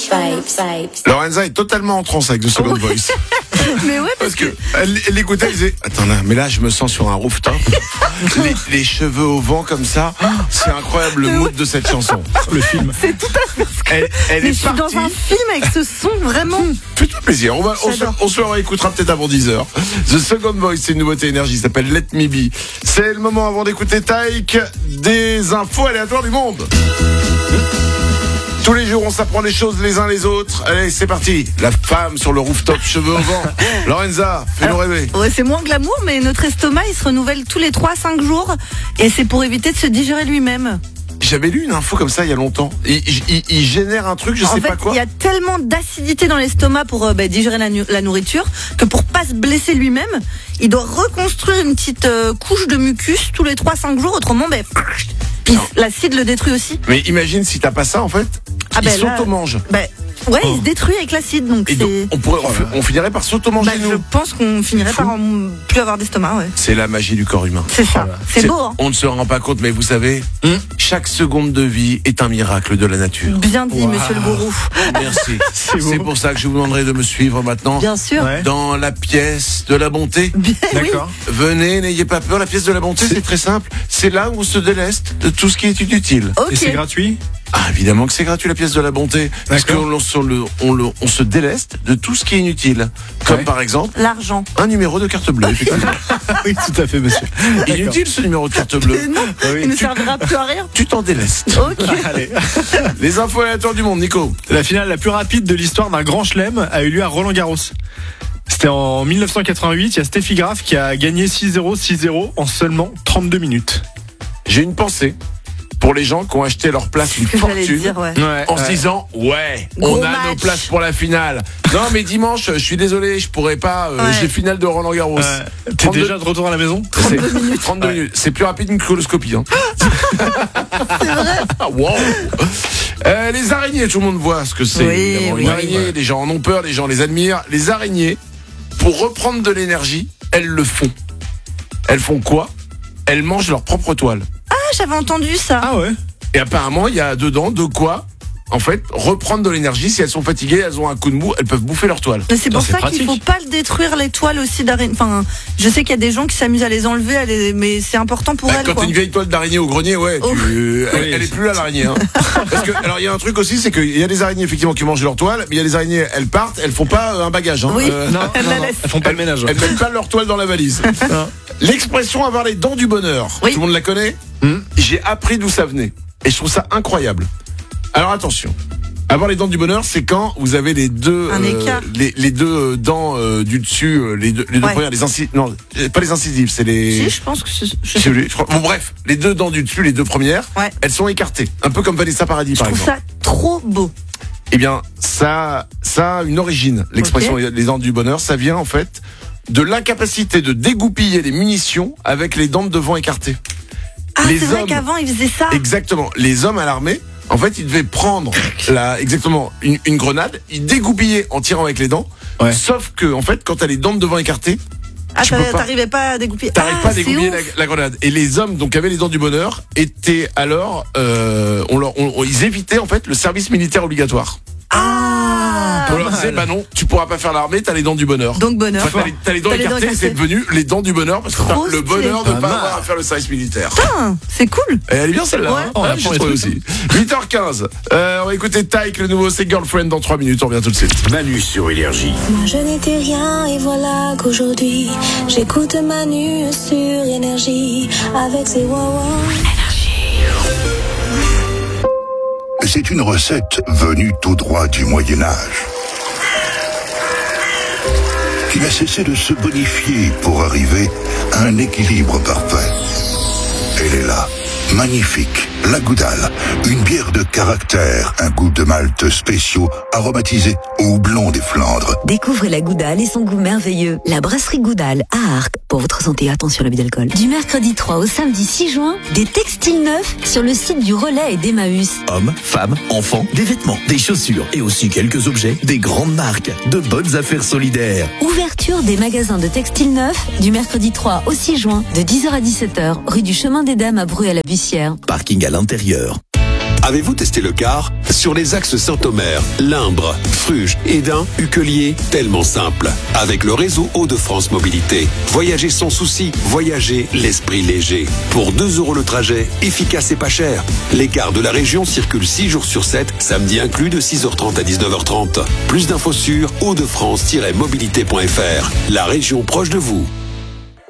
Lorenza est totalement en transe avec The Second Voice. Mais ouais, Parce que elle écoutait, elle disait attends là, mais là je me sens sur un rooftop, les cheveux au vent comme ça, c'est incroyable le mood de cette chanson. Le film. c'est tout à fait ce que Elle mais est je suis dans partie. un film avec ce son, vraiment. Fais-toi plaisir, J'adore. on se le réécoutera peut-être avant 10h. The Second Voice, c'est une nouveauté énergie, ça s'appelle Let Me Be. C'est le moment avant d'écouter Taïk, des infos aléatoires du monde. Tous les jours, on s'apprend les choses les uns les autres. Allez, c'est parti. La femme sur le rooftop, cheveux au vent. Lorenza, fais-nous rêver. Ouais, c'est moins glamour, mais notre estomac, il se renouvelle tous les 3-5 jours. Et c'est pour éviter de se digérer lui-même. J'avais lu une info comme ça il y a longtemps. Il génère un truc, je sais pas quoi. Il y a tellement d'acidité dans l'estomac pour digérer la nourriture que pour pas se blesser lui-même, il doit reconstruire une petite couche de mucus tous les 3-5 jours. Autrement, l'acide le détruit aussi. Mais imagine si t'as pas ça en fait. Il s'auto-mange. Ouais, il se détruit avec l'acide, donc Et donc, on finirait par s'auto-manger je nous. pense qu'on finirait par plus avoir d'estomac, ouais. C'est la magie du corps humain. C'est ça. C'est beau, hein. On ne se rend pas compte, mais vous savez, chaque seconde de vie est un miracle de la nature. Bien dit, monsieur le gourou. Merci. C'est pour ça que je vous demanderai de me suivre maintenant. Bien sûr. Ouais. Dans la pièce de la bonté. D'accord. Venez, n'ayez pas peur. La pièce de la bonté, c'est très simple. C'est là où on se déleste de tout ce qui est inutile. Ok. Et c'est gratuit? Ah, évidemment que c'est gratuit la pièce de la bonté. Parce D'accord. qu'on se déleste de tout ce qui est inutile. Comme Ouais. par exemple, L'argent. un numéro de carte bleue, effectivement. Oui, tout à fait, monsieur. Inutile ce numéro de carte bleue. Non, Oui. il ne servira plus à rien. Tu t'en délestes. Ok. Allez. Les infos aléatoires du monde, Nico. La finale la plus rapide de l'histoire d'un grand chelem a eu lieu à Roland-Garros. C'était en 1988. Il y a Steffi Graf qui a gagné 6-0, 6-0 en seulement 32 minutes. J'ai une pensée pour les gens qui ont acheté leur place une C'est ce que j'allais fortune dire, ouais. en se disant Gros on a match. nos places pour la finale. Non mais dimanche, je suis désolé, je pourrais pas. J'ai finale de Roland Garros. T'es 32 déjà de retour à la maison? 32 minutes. C'est plus rapide qu'une coloscopie. Hein. C'est vrai. Wow. Les araignées, tout le monde voit ce que c'est. Oui, évidemment. oui. Une araignée, les gens en ont peur, les gens les admirent. Les araignées, pour reprendre de l'énergie, elles le font. Elles font quoi? Elles mangent leur propre toile. Ah, j'avais entendu ça. Ah ouais? Et apparemment, il y a dedans de quoi, en fait, reprendre de l'énergie. Si elles sont fatiguées, elles ont un coup de mou, elles peuvent bouffer leur toile. Mais c'est pour c'est ça qu'il pratique. faut pas le détruire, les toiles aussi d'araignée. Enfin, je sais qu'il y a des gens qui s'amusent à les enlever, mais c'est important pour elles. Quand Quoi. t'as une vieille toile d'araignée au grenier, ouais, Oh. elle est plus là l'araignée. Hein. Parce que, alors il y a un truc aussi, c'est qu'il y a des araignées effectivement qui mangent leur toile, mais il y a des araignées, elles partent, elles font pas un bagage. Hein. Oui. Non, Elles la non, laissent. elles font pas le ménage. Elles mettent pas leur toile dans la valise. L'expression avoir les dents du bonheur, Oui. tout le monde la connaît. J'ai appris d'où ça venait, et je trouve ça incroyable. Alors attention. Avoir les dents du bonheur, c'est quand vous avez les deux, Un écart. les deux dents du dessus, les deux Ouais. premières, les incisives, non, pas les incisives, c'est les. Si, je pense que Je crois. Bon bref, les deux dents du dessus, les deux premières, Ouais. elles sont écartées, un peu comme Vanessa Paradis je par trouve exemple. ça trop beau. Eh bien, ça a une origine. L'expression Ok. les dents du bonheur, ça vient en fait de l'incapacité de dégoupiller les munitions avec les dents de devant écartées. Ah, Les c'est vrai hommes- qu'avant, ils faisaient ça. Exactement. Les hommes à l'armée, en fait, ils devaient prendre une grenade, ils dégoupillaient en tirant avec les dents. Ouais. Sauf que, en fait, quand t'as les dents de devant écartées, Ah, tu peux pas. t'arrivais pas à dégoupiller. T'arrives pas à c'est dégoupiller ouf. la grenade. Et les hommes, donc, qui avaient les dents du bonheur, étaient alors, ils évitaient, en fait, le service militaire obligatoire. Ah. On leur disait, bah non, tu pourras pas faire l'armée, t'as les dents du bonheur. Donc bonheur. Enfin, t'as les dents écartées, et c'est devenu les dents du bonheur, parce que Trop t'as le stylé. bonheur de Pas pas mal. avoir à faire le service militaire. Putain, c'est cool. Et elle est bien celle-là. Ouais. Hein. On Ouais, apprend j'ai des trouvé trucs. aussi. 8h15. On va écouter Taïk, le nouveau, c'est Girlfriend dans 3 minutes. On revient tout de suite. Manu sur Énergie. Moi je n'étais rien et voilà qu'aujourd'hui j'écoute Manu sur Énergie avec ses wawa. C'est une recette venue tout droit du Moyen-Âge, qui n'a cessé de se bonifier pour arriver à un équilibre parfait. Elle est là, magnifique, la Goudale, une bière de caractère, un goût de malt spéciaux aromatisé au houblon des Flandres. Découvrez la Goudale et son goût merveilleux. La brasserie Goudale à Arques. Pour votre santé, attention à l'abus d'alcool. Du mercredi 3 au samedi 6 juin, des textiles neufs sur le site du Relais et d'Emmaüs. Hommes, femmes, enfants, des vêtements, des chaussures et aussi quelques objets, des grandes marques, de bonnes affaires solidaires. Ouverture des magasins de textiles neufs du mercredi 3 au 6 juin de 10h à 17h, rue du Chemin des Dames à Bru à la Bussière. Parking à l'intérieur. Avez-vous testé le car? Sur les axes Saint-Omer, Limbre, Fruges, Édin, Uquelier, tellement simple. Avec le réseau Hauts-de-France Mobilité. Voyagez sans souci, voyagez l'esprit léger. Pour 2 € le trajet, efficace et pas cher. Les cars de la région circulent 6 jours sur 7, samedi inclus de 6h30 à 19h30. Plus d'infos sur hauts-de-france-mobilité.fr. La région proche de vous.